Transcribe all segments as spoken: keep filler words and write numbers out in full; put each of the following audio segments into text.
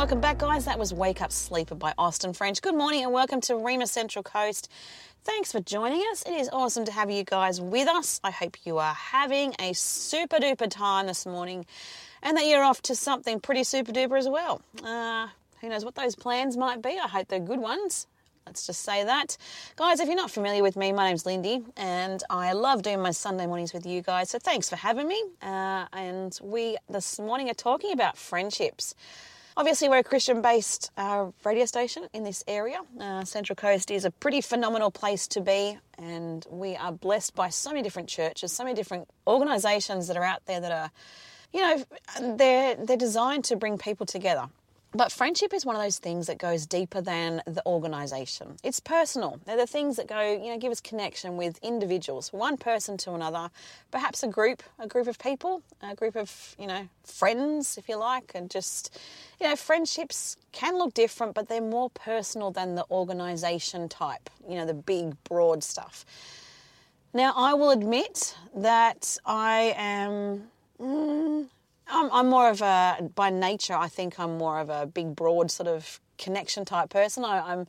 welcome back, guys. That was Wake Up Sleeper by Austin French. Good morning and welcome to Rema Central Coast. Thanks for joining us. It is awesome to have you guys with us. I hope you are having a super duper time this morning and that you're off to something pretty super duper as well. Uh, who knows what those plans might be. I hope they're good ones. Let's just say that. Guys, if you're not familiar with me, my name's Lindy and I love doing my Sunday mornings with you guys. So thanks for having me. Uh, and we this morning are talking about friendships. Obviously, we're a Christian-based uh, radio station in this area. Uh, Central Coast is a pretty phenomenal place to be, and we are blessed by so many different churches, so many different organisations that are out there that are, you know, they're they're designed to bring people together. But friendship is one of those things that goes deeper than the organisation. It's personal. They're the things that go, you know, give us connection with individuals, one person to another, perhaps a group, a group of people, a group of, you know, friends, if you like, and just, you know, friendships can look different, but they're more personal than the organisation type, you know, the big, broad stuff. Now, I will admit that I am... Mm, I'm, I'm more of a, by nature, I think I'm more of a big, broad sort of connection type person. I, I'm,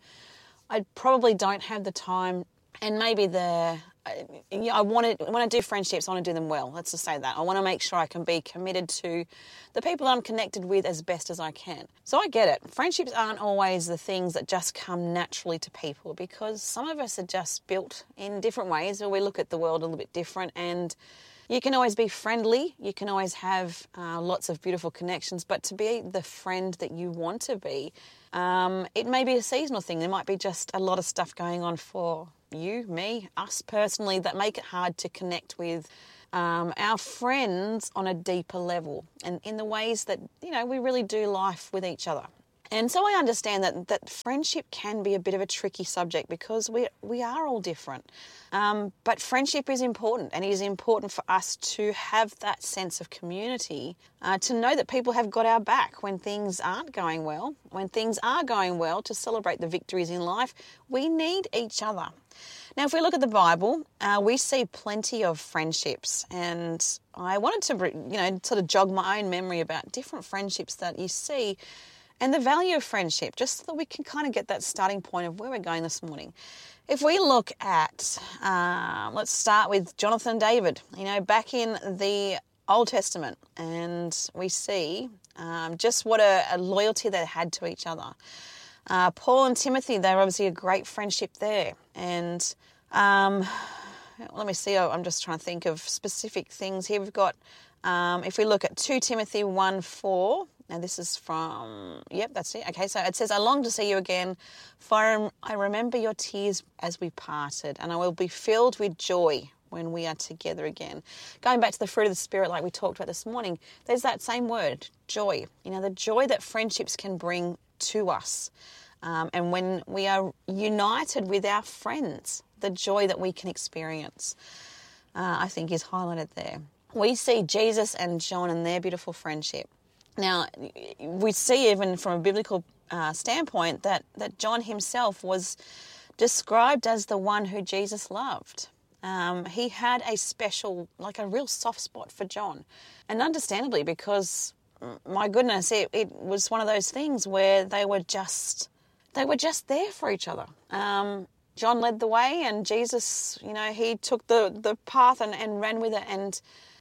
I probably don't have the time and maybe the, I, you know, I want to, when I do friendships, I want to do them well. Let's just say that. I want to make sure I can be committed to the people that I'm connected with as best as I can. So I get it. Friendships aren't always the things that just come naturally to people because some of us are just built in different ways or we look at the world a little bit different and you can always be friendly, you can always have uh, lots of beautiful connections, but to be the friend that you want to be, um, it may be a seasonal thing. There might be just a lot of stuff going on for you, me, us personally that make it hard to connect with um, our friends on a deeper level and in the ways that, you know, we really do life with each other. And so I understand that that friendship can be a bit of a tricky subject because we we are all different. Um, but friendship is important and it is important for us to have that sense of community, uh, to know that people have got our back when things aren't going well. When things are going well, to celebrate the victories in life, we need each other. Now, if we look at the Bible, uh, we see plenty of friendships and I wanted to, you know, sort of jog my own memory about different friendships that you see and the value of friendship, just so that we can kind of get that starting point of where we're going this morning. If we look at, uh, let's start with Jonathan and David, you know, back in the Old Testament, and we see um, just what a, a loyalty they had to each other. Uh, Paul and Timothy, they were obviously a great friendship there. And um, let me see, I'm just trying to think of specific things here. We've got, um, if we look at Second Timothy one four, now this is from, yep, that's it. Okay, so it says, I long to see you again, for I remember your tears as we parted, and I will be filled with joy when we are together again. Going back to the fruit of the Spirit like we talked about this morning, there's that same word, joy. You know, the joy that friendships can bring to us. Um, and when we are united with our friends, the joy that we can experience, uh, I think is highlighted there. We see Jesus and John and their beautiful friendship. Now, we see even from a biblical uh, standpoint that, that John himself was described as the one who Jesus loved. Um, he had a special, like a real soft spot for John. And understandably, because, my goodness, it, it was one of those things where they were just, they were just there for each other. Um, John led the way and Jesus, you know, he took the, the path and, and ran with it. And,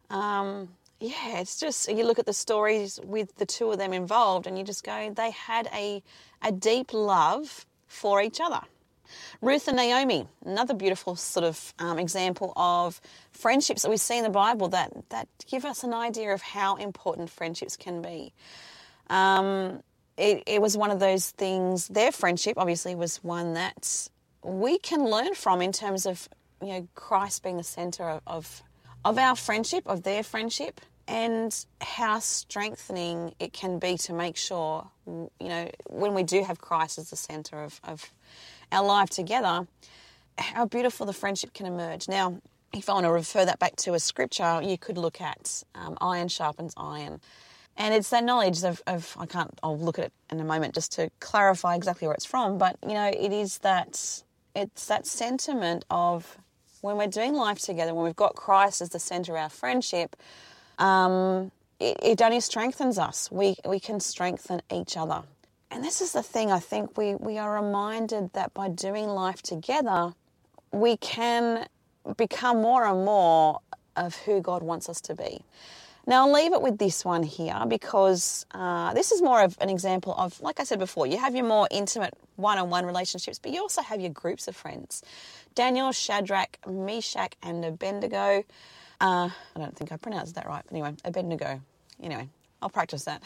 um, yeah, it's just, you look at the stories with the two of them involved and you just go, they had a, a deep love for each other. Ruth and Naomi, another beautiful sort of um, example of friendships that we see in the Bible that, that give us an idea of how important friendships can be. Um, it, it was one of those things, their friendship obviously was one that we can learn from in terms of, you know, Christ being the centre of, of, of our friendship, of their friendship. And how strengthening it can be to make sure, you know, when we do have Christ as the centre of, of our life together, how beautiful the friendship can emerge. Now, if I want to refer that back to a scripture, you could look at um, iron sharpens iron. And it's that knowledge of, of, I can't, I'll look at it in a moment just to clarify exactly where it's from, but, you know, it is that, it's that sentiment of when we're doing life together, when we've got Christ as the centre of our friendship, Um, it, it only strengthens us. We we can strengthen each other. And this is the thing, I think we, we are reminded that by doing life together, we can become more and more of who God wants us to be. Now, I'll leave it with this one here because uh, this is more of an example of, like I said before, you have your more intimate one-on-one relationships, but you also have your groups of friends. Daniel, Shadrach, Meshach, and Abednego. Uh, I don't think I pronounced that right, but anyway, Abednego. Anyway, I'll practice that.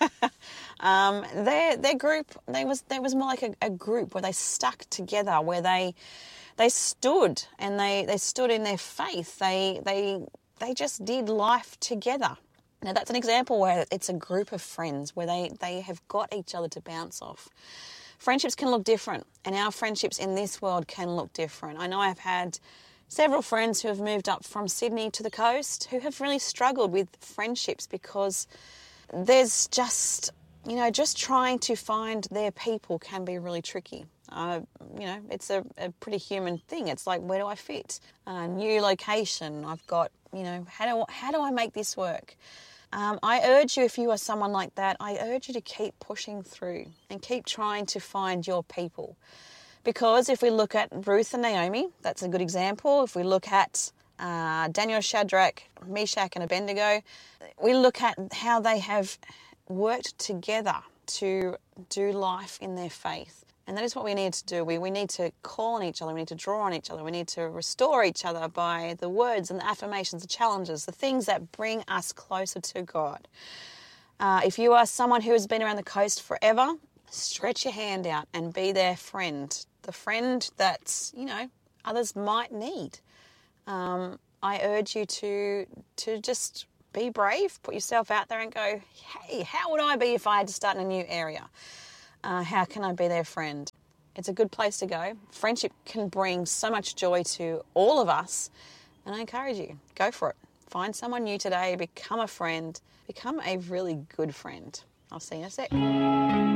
um, their their group, they was there was more like a, a group where they stuck together, where they they stood and they, they stood in their faith. They they they just did life together. Now that's an example where it's a group of friends where they, they have got each other to bounce off. Friendships can look different, and our friendships in this world can look different. I know I've had several friends who have moved up from Sydney to the coast who have really struggled with friendships because there's just, you know, just trying to find their people can be really tricky. Uh, you know, it's a, a pretty human thing. It's like, where do I fit? Uh, new location. I've got, you know, how do, how do I make this work? Um, I urge you, if you are someone like that, I urge you to keep pushing through and keep trying to find your people. Because if we look at Ruth and Naomi, that's a good example. If we look at uh, Daniel, Shadrach, Meshach, and Abednego, we look at how they have worked together to do life in their faith. And that is what we need to do. We, we need to call on each other. We need to draw on each other. We need to restore each other by the words and the affirmations, the challenges, the things that bring us closer to God. Uh, if you are someone who has been around the coast forever, stretch your hand out and be their friend. The friend that, you know, others might need. Um, I urge you to to just be brave, put yourself out there and go, hey, how would I be if I had to start in a new area? Uh, how can I be their friend? It's a good place to go. Friendship can bring so much joy to all of us. And I encourage you, go for it. Find someone new today, become a friend, become a really good friend. I'll see you in a sec.